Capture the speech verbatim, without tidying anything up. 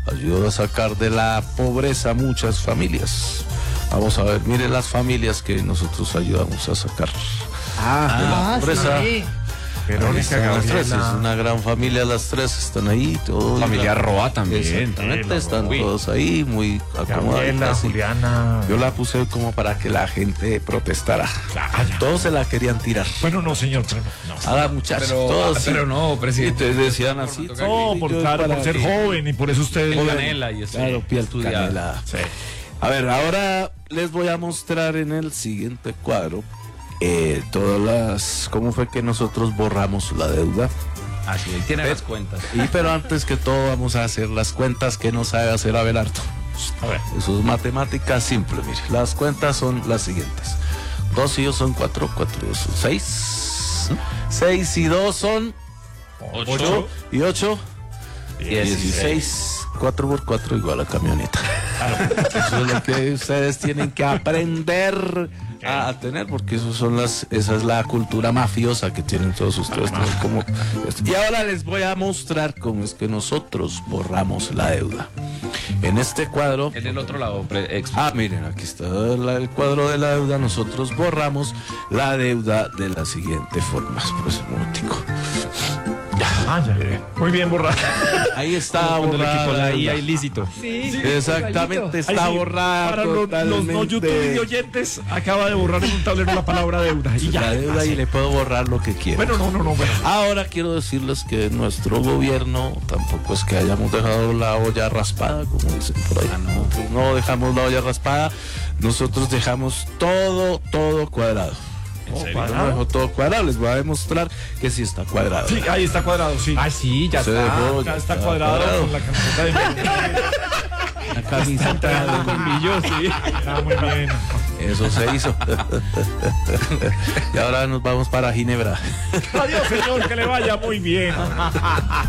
ayudó a sacar de la pobreza a muchas familias. Vamos a ver, miren las familias que nosotros ayudamos a sacar Ah, de la ah, pobreza. sí. Verónica, Están las tres, es Gabriela. una gran familia, las tres están ahí. Todos, Familia Roa también. Exactamente, Eh, están Uy. todos ahí, muy Gabriela, acomodaditas. y Juliana. Yo la puse como para que la gente protestara. Claro. Todos se la querían tirar. Bueno, no, señor, pero no. no. Haga muchachos, Pero, todos. pero sí. no, Y presidente. te decían así. No, por, yo claro, para por ser que- joven y por eso usted... Piel canela y eso. Claro, piel Estudiada. canela. Sí. A ver, ahora les voy a mostrar en el siguiente cuadro eh, todas las... ¿Cómo fue que nosotros borramos la deuda? Así, ahí tiene las cuentas. Y pero antes que todo vamos a hacer las cuentas que no sabe hacer Abelardo. A ver. Eso es matemática simple, mire. Las cuentas son las siguientes. Dos y dos son cuatro, cuatro y dos son seis. Seis y dos son ocho. Y ocho, dieciséis. Cuatro por cuatro igual a camioneta. Eso es lo que ustedes tienen que aprender a, a tener, porque eso son las, esa es la cultura mafiosa que tienen todos ustedes. ¿No? Como, y ahora les voy a mostrar cómo es que nosotros borramos la deuda. En este cuadro. En el otro lado, pre- ex- Ah, miren, aquí está la- el cuadro de la deuda. Nosotros borramos la deuda de la siguiente forma. Pues un momentico. Ah, ya. Muy bien, borrada. Ahí está cuando le borrada quitó la deuda. I A ilícito. Sí, Exactamente, igualito. está Ahí sí, borrada para los, los totalmente. no YouTube y oyentes, acaba de borrar en un tablero la palabra deuda. Y ya. La deuda y le puedo borrar lo que quiera. Bueno, no, no, no. Bueno. Ahora quiero decirles que nuestro gobierno tampoco es que hayamos dejado la olla raspada, como dicen por ahí. Nosotros no dejamos la olla raspada, nosotros dejamos todo, todo cuadrado. ¿En serio? Yo no dejo todo cuadrado, les voy a demostrar que sí está cuadrado. Sí, ahí está cuadrado, sí. Ah, sí, ya Se está. dejó, Ya está cuadrado con la camiseta de la camiseta de Colmillo, sí. Ah, muy bien. Eso se hizo. Y ahora nos vamos para Ginebra. Adiós, señor, que le vaya muy bien.